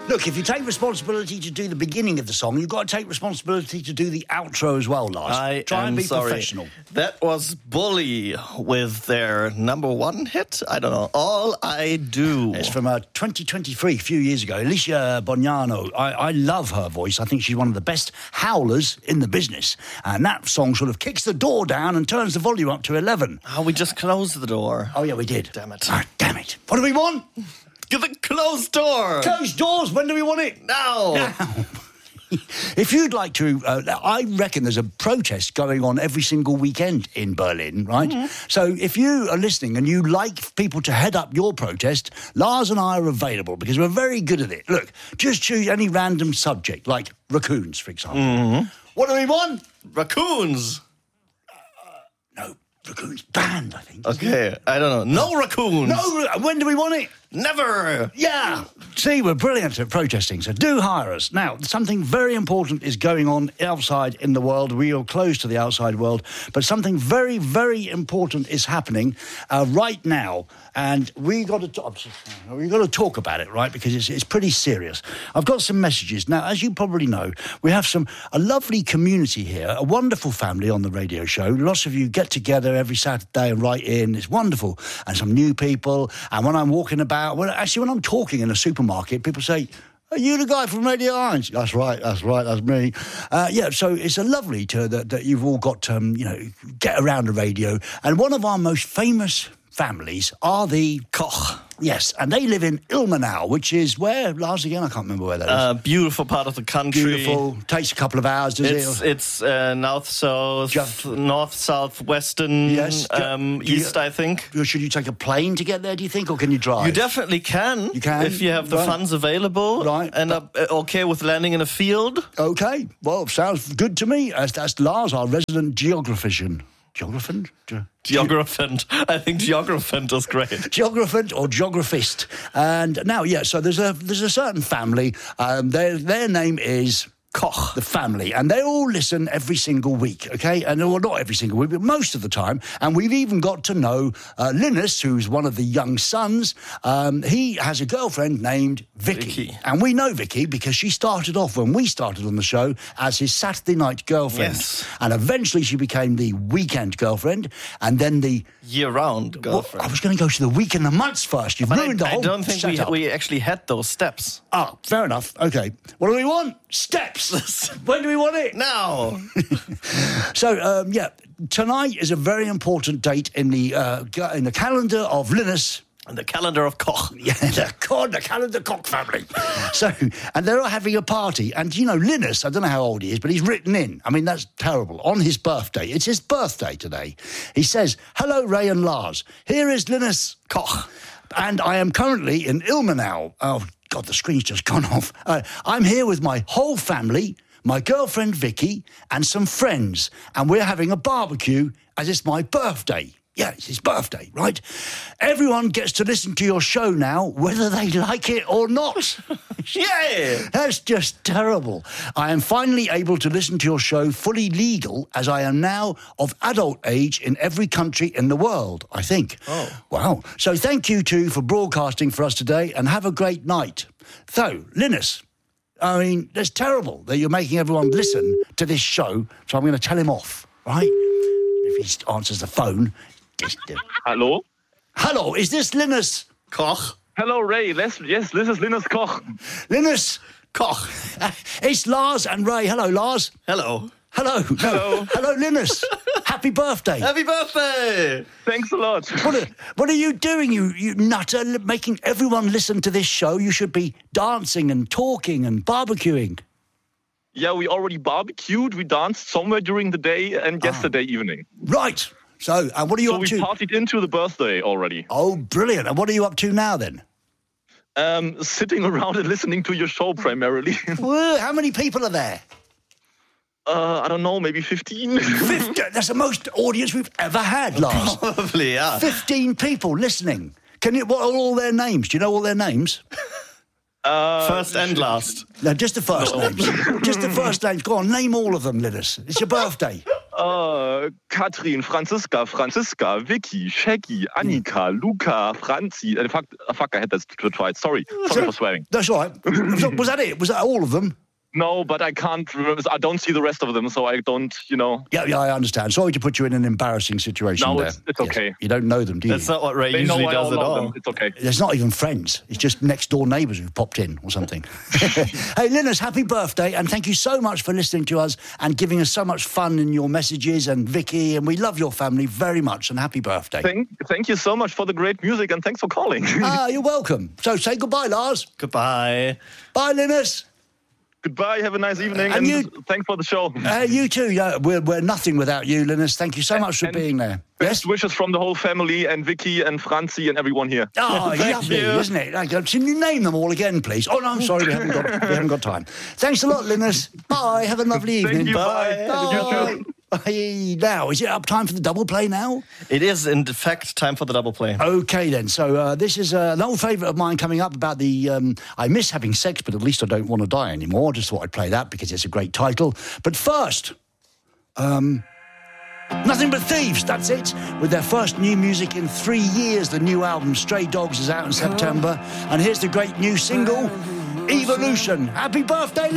Look, if you take responsibility to do the beginning of the song, you've got to take responsibility to do the outro as well, Lars. Try and be professional. That was Bully with their number one hit. I don't know. All I Do. It's from 2023, a few years ago. Alicia Bognano. I love her voice. I think she's one of the best howlers in the business. And that song sort of kicks the door down and turns the volume up to 11. Oh, we just closed the door. Oh, yeah, we did. Damn it. Oh, damn it. What do we want? Give a closed door. Closed doors. When do we want it? Now. If you'd like to, I reckon there's a protest going on every single weekend in Berlin, right? Mm-hmm. So if you are listening and you like people to head up your protest, Lars and I are available because we're very good at it. Look, just choose any random subject, like raccoons, for example. Mm-hmm. What do we want? Raccoons. No. Raccoons banned, I think. Okay, I don't know. No raccoons. No, when do we want it? Never. Yeah. See, we're brilliant at protesting, so do hire us. Now, something very important is going on outside in the world. We are close to the outside world, but something very, very important is happening right now, and we got to talk about it, right? Because it's pretty serious. I've got some messages now. As you probably know, we have a lovely community here, a wonderful family on the radio show. Lots of you get together every Saturday and write in. It's wonderful, and some new people. And when I'm walking about, when I'm talking in a supermarket, people say, "Are you the guy from Radio Orange?" That's right, that's me. So it's a lovely that you've all got get around the radio. And one of our most famous families are the Koch. Yes, and they live in Ilmenau, which is where, Lars, again? I can't remember where that is. Beautiful part of the country. Beautiful. Takes a couple of hours, does it? It's north-south, north-south-western, yes. East, I think. Should you take a plane to get there, do you think, or can you drive? You definitely can. You can? If you have the funds available. Right. And okay with landing in a field. Okay. Well, sounds good to me. That's Lars, our resident geographician. Geographant? Geographant. I think geographant is great. Geographant or geographist. And now, so there's a certain family. Their name is Koch, the family, and they all listen every single week, okay? And well, not every single week, but most of the time. And we've even got to know Linus, who's one of the young sons. He has a girlfriend named Vicky. And we know Vicky because she started off when we started on the show as his Saturday night girlfriend. Yes. And eventually she became the weekend girlfriend, and then the year-round girlfriend. Well, I was going to go to the week and the months first. You've ruined the whole I don't think we actually had those steps. Oh, fair enough. Okay. What do we want? Steps. When do we want it? Now. So, tonight is a very important date in the calendar of Linus. And the calendar of Koch. Yeah, the calendar Koch family. So, and they're all having a party. And, Linus, I don't know how old he is, but he's written in. I mean, that's terrible. On his birthday. It's his birthday today. He says, "Hello, Ray and Lars. Here is Linus Koch. And I am currently in Ilmenau." Oh, God, the screen's just gone off. I'm here with my whole family, my girlfriend Vicky, and some friends. And we're having a barbecue as it's my birthday. Yeah, it's his birthday, right? Everyone gets to listen to your show now, whether they like it or not. Yeah! That's just terrible. I am finally able to listen to your show fully legal, as I am now of adult age in every country in the world, I think. Oh. Wow. So thank you, too, for broadcasting for us today, and have a great night. So, Linus, I mean, that's terrible that you're making everyone listen to this show, so I'm going to tell him off, right? If he answers the phone... Hello? Hello, is this Linus Koch? Hello, Ray. Yes, this is Linus Koch. Linus Koch. It's Lars and Ray. Hello, Lars. Hello. Hello. Hello. Hello, Linus. Happy birthday. Happy birthday. Thanks a lot. What are you doing, you nutter, making everyone listen to this show? You should be dancing and talking and barbecuing. Yeah, we already barbecued. We danced somewhere during the day and yesterday evening. Right. So, and what are you up to? So we partied into the birthday already. Oh, brilliant. And what are you up to now, then? Sitting around and listening to your show, primarily. How many people are there? I don't know, maybe 15. 15? That's the most audience we've ever had, Lars. Probably, yeah. 15 people listening. What are all their names? Do you know all their names? First and last. No, just the first names. Just the first names. Go on, name all of them, Linus. It's your birthday. Katrin, Franziska, Vicky, Shaggy, Annika, Luca, Franzi. Fuck, I had that twice. Sorry for swearing. That's all right. Was that it? Was that all of them? No, but I can't remember. I don't see the rest of them, so I don't, Yeah, I understand. Sorry to put you in an embarrassing situation there. No, it's okay. Yes. You don't know them, do you? That's not what Ray usually does at all. It's okay. There's not even friends. It's just next-door neighbours who've popped in or something. Hey, Linus, happy birthday, and thank you so much for listening to us and giving us so much fun in your messages, and Vicky, and we love your family very much, and happy birthday. Thank you so much for the great music, and thanks for calling. You're welcome. So say goodbye, Lars. Goodbye. Bye, Linus. Goodbye, have a nice evening, And and thanks for the show. You too. Yeah, we're nothing without you, Linus. Thank you so much for being there. Best wishes from the whole family, and Vicky and Franzi and everyone here. Oh, lovely, isn't it? Can you name them all again, please? Oh, no, I'm sorry, we haven't got time. Thanks a lot, Linus. Bye, have a lovely evening. Thank you, bye. Bye. Now, is it up time for the double play now? It is, in fact, time for the double play. Okay, then. So this is an old favourite of mine coming up about the... I miss having sex, but at least I don't want to die anymore. Just thought I'd play that because it's a great title. But first... Nothing But Thieves, that's it. With their first new music in 3 years, the new album Stray Dogs is out in September. And here's the great new single, Evolution. Happy birthday,